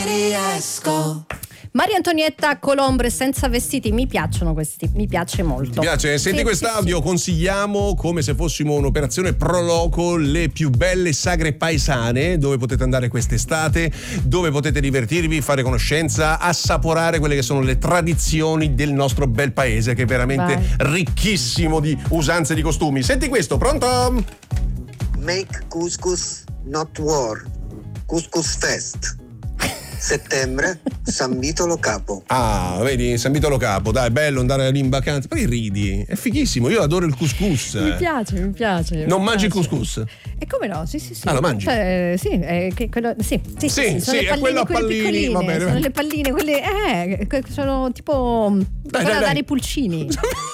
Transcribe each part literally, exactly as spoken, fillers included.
riesco. Maria Antonietta Colombre senza vestiti, mi piacciono questi, mi piace molto. Mi piace, senti sì, quest'audio, sì, sì. Consigliamo come se fossimo un'operazione pro loco le più belle sagre paesane dove potete andare quest'estate, dove potete divertirvi, fare conoscenza, assaporare quelle che sono le tradizioni del nostro bel paese che è veramente Vai. ricchissimo di usanze e di costumi. Senti questo, pronto? Make couscous not war. Couscous Fest. Settembre, San Vitolo Capo. Ah, vedi, San Vitolo Capo, dai, bello andare lì in vacanza. Poi ridi, è fighissimo, io adoro il couscous. Mi piace, mi piace. Non mi mangi il piace. couscous? E come no? Sì, sì, sì. Ah, lo mangi? Cioè, sì, è che quello, sì, sì, sì, Sì, sì, sono sì, le è palline, quello a quelle pallini, piccoline, va bene. sono le palline, quelle eh, que- sono tipo Dai, da dai, dare dai. i pulcini.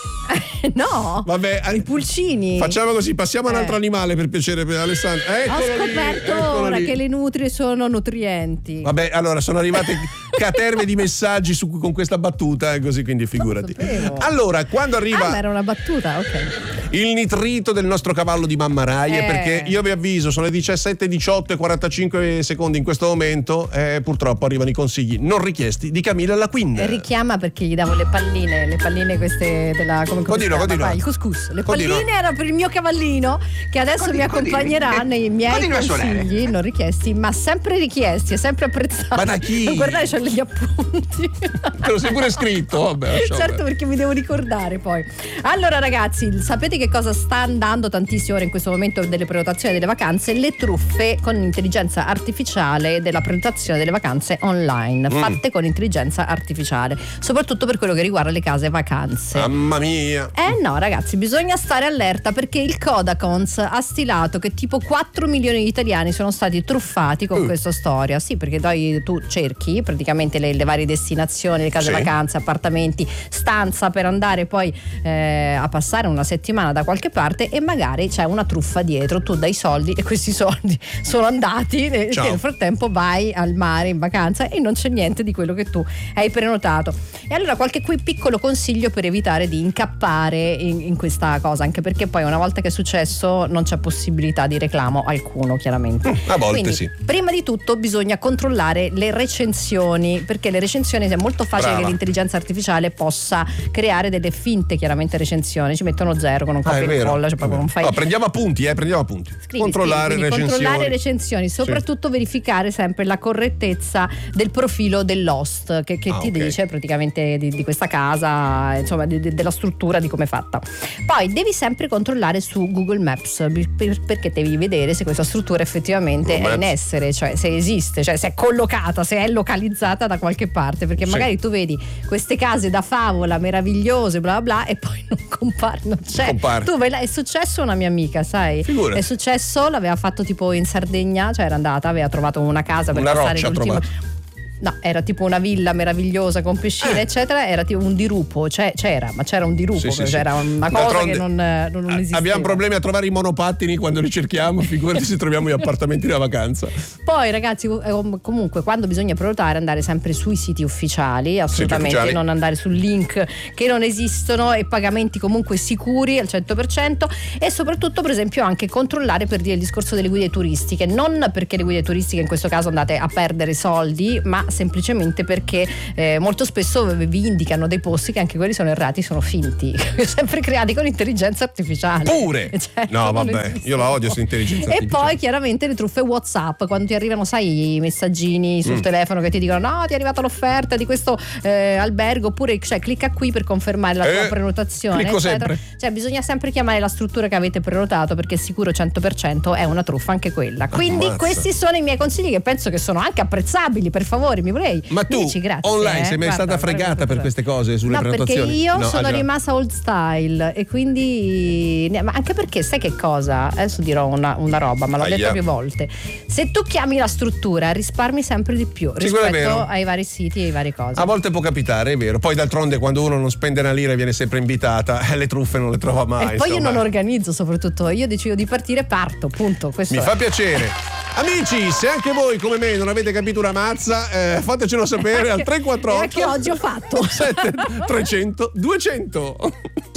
No, Vabbè, i pulcini. Facciamo così, passiamo a un Eh. altro animale per piacere per Alessandro. Ho Eccolo lì, scoperto eccolo ora lì. che le nutrie sono nutrienti. Vabbè, allora sono arrivate caterve di messaggi su, con questa battuta, eh, così quindi figurati. Non lo sapevo. Allora, quando arriva Ah, ma era una battuta, ok. il nitrito del nostro cavallo di mamma Rai, Eh. perché io vi avviso, sono le diciassette, diciotto e quarantacinque secondi in questo momento, e purtroppo arrivano i consigli non richiesti di Camilla Laquin. E richiama perché gli davo le palline, le palline queste della come, come Continua, si chiama continua. qua? Il couscous. Le Continua. palline erano per il mio cavallino che adesso Continua, mi accompagnerà continua. nei miei Continua a suonare. consigli non richiesti, ma sempre richiesti e sempre apprezzati. Ma da chi? Non guardare, c'ho gli appunti. Te lo sei pure scritto, vabbè, lasciamo Certo, perdere. perché mi devo ricordare poi. Allora ragazzi, sapete che cosa sta andando tantissimo ora in questo momento delle prenotazioni delle vacanze? Le truffe con intelligenza artificiale della prenotazione delle vacanze online, Mm. fatte con intelligenza artificiale, soprattutto per quello che riguarda le case vacanze. Mamma mia. Eh no ragazzi, bisogna stare allerta perché il Codacons ha stilato che tipo quattro milioni di italiani sono stati truffati con Uh. questa storia. Sì, perché poi tu cerchi praticamente le, le varie destinazioni, le case Sì. vacanze, appartamenti, stanza per andare poi eh, a passare una settimana da qualche parte e magari c'è una truffa dietro, tu dai soldi e questi soldi sono andati e Ciao. nel frattempo vai al mare in vacanza e non c'è niente di quello che tu hai prenotato. E allora qualche qui piccolo consiglio per evitare di incappare in, in questa cosa, anche perché poi una volta che è successo non c'è possibilità di reclamo alcuno, chiaramente. A volte Quindi, sì. prima di tutto bisogna controllare le recensioni, perché le recensioni è molto facile Brava. che l'intelligenza artificiale possa creare delle finte chiaramente recensioni, ci mettono zero con un Ah, copia è e vero. incolla, cioè proprio non fai. No, prendiamo appunti, eh, prendiamo appunti. Scrivi, controllare scrivi, quindi recensioni. controllare recensioni, soprattutto verificare sempre la correttezza del profilo dell'host che, che Ah, ti ok. dice praticamente di, di questa casa, insomma di- di- della struttura, di come è fatta. Poi devi sempre controllare su Google Maps per- perché devi vedere se questa struttura effettivamente Google è in Maps. essere, cioè se esiste, cioè se è collocata, se è localizzata da qualche parte, perché Sì. magari tu vedi queste case da favola meravigliose bla bla bla e poi non compare, non c'è. Compare. Tu vai là, è successo a una mia amica, sai? Figurati. È successo, l'aveva fatto tipo in Sardegna, cioè era andata, aveva trovato una casa per Una passare roccia ha l'ultimo. trovato. No, era tipo una villa meravigliosa con piscina, Eh. eccetera. Era tipo un dirupo, cioè, c'era, ma c'era un dirupo, Sì, sì, sì. c'era una cosa D'altronde, che non, non, non esisteva. Abbiamo problemi a trovare i monopattini quando li cerchiamo, figurati se troviamo gli appartamenti da vacanza. Poi ragazzi, eh, comunque quando bisogna prenotare andare sempre sui siti ufficiali, assolutamente ufficiali. non andare su link che non esistono e pagamenti comunque sicuri al cento per cento e soprattutto per esempio anche controllare, per dire il discorso delle guide turistiche, non perché le guide turistiche in questo caso andate a perdere soldi, ma semplicemente perché eh, molto spesso vi indicano dei posti che anche quelli sono errati, sono finti, sempre creati con intelligenza artificiale. Pure? Cioè, No, non vabbè, esistono. io la odio su intelligenza E artificiale. poi chiaramente le truffe WhatsApp, quando ti arrivano, sai, i messaggini sul Mm. telefono che ti dicono no, ti è arrivata l'offerta di questo eh, albergo, oppure cioè, clicca qui per confermare la Eh, tua prenotazione, clicco eccetera. sempre. Cioè bisogna sempre chiamare la struttura che avete prenotato, perché è sicuro cento per cento è una truffa anche quella. Quindi Ammazza. questi sono i miei consigli, che penso che sono anche apprezzabili, per favore, mi vorrei. Ma tu Dici, grazie, online eh. sei mai Guarda, stata fregata guarda, per queste cose sulle no, prenotazioni? perché io No, sono ah, già. rimasta old style e quindi ma anche perché sai che cosa? Adesso dirò una, una roba, ma l'ho Aia. detto più volte. Se tu chiami la struttura risparmi sempre di più Sì, quello è rispetto vero. ai vari siti e ai vari cose. A volte può capitare, è vero. Poi d'altronde quando uno non spende una lira e viene sempre invitata, eh, le truffe non le trova mai. e poi io insomma. non organizzo, soprattutto io decido di partire, parto, punto. Questo Mi è. fa piacere. Amici, se anche voi come me non avete capito una mazza, eh, fatecelo sapere al Anche- tre quattro otto e anche oggi ho fatto. sette trecento duecento.